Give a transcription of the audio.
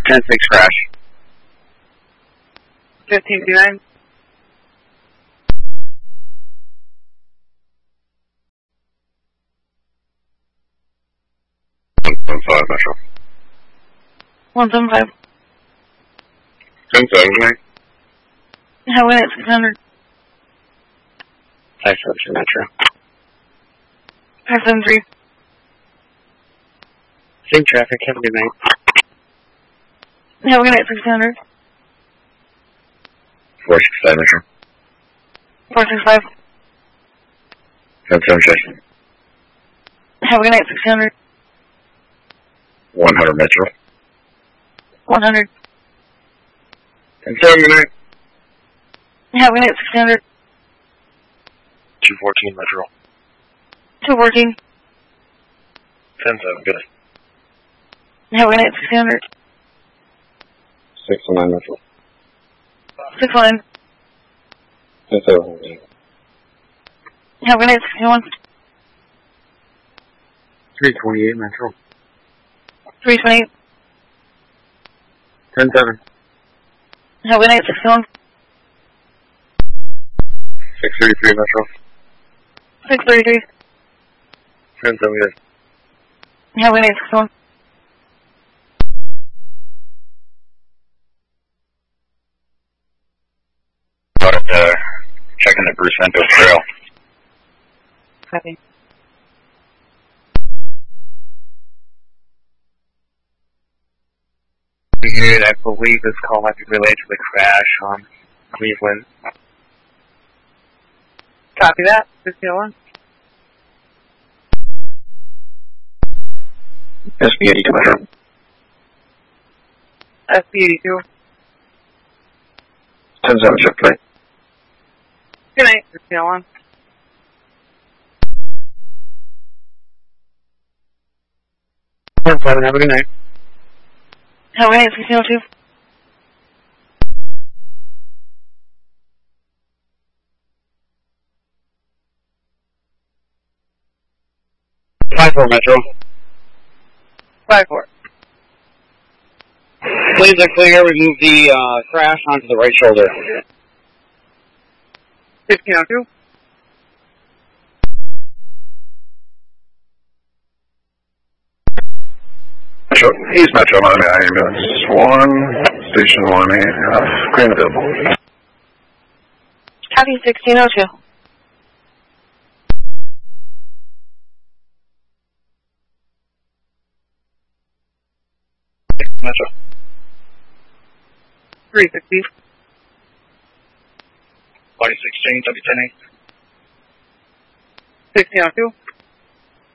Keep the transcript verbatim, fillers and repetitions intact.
ten six crash. fifteen two nine. one five Metro. one seven five. ten seven nine. Highway at six hundred. five seven two Metro. five seven three. Same traffic, have a good night. Highway at six hundred. four six five Metro. four six five. ten seven Jason. Highway at six hundred. one hundred Metro. one hundred. ten seven nine. Highway at six hundred. two fourteen Metro. two fourteen. ten seven good. Highway at six hundred. six nine Metro. six one. ten seven. Highway at six one. three twenty-eight Metro. three twenty-eight. ten seven. Highway at six one. six thirty-three Metro. six thirty-three. ten seven good. Highway at six one. But, uh, checking the Bruce Vento Trail. Copy. Good, I believe this call might be related to the crash on Cleveland. Copy that. fifteen oh one. S B eighty-two Metro. S B eighty-two. ten seven shift plate. Good night. fifteen oh one. ten seven, have a good night. Highway at sixteen oh two. five four Metro. five four. Please are clear, remove the uh, crash onto the right shoulder. fifteen oh two. Metro, East Metro, Miami ambulance. one, station one, eight, half, green available. Copy sixteen oh two. Metro. three sixty. Body sixteen, W ten eight. sixteen oh two.